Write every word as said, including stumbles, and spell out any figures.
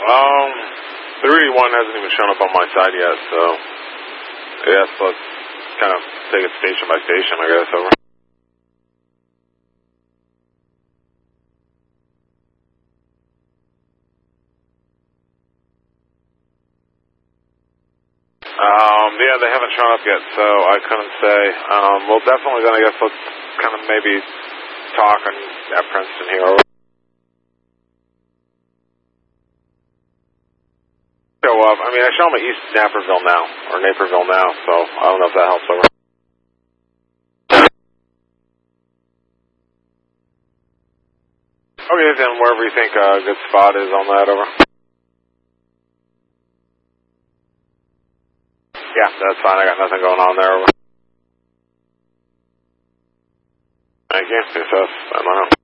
Um, the Rudy one hasn't even shown up on my side yet, so yes, let's kind of take it station by station, I guess, over. Um, yeah, they haven't shown up yet, so I couldn't say. Um, well, definitely then I guess let's kind of maybe talk and at Princeton here, over. Show up. I mean, I show them at East Naperville now, or Naperville now, so I don't know if that helps, over. Okay, then wherever you think a good spot is on that, over. Yeah, that's fine. I got nothing going on there, over. Thank you. Success. I'm on.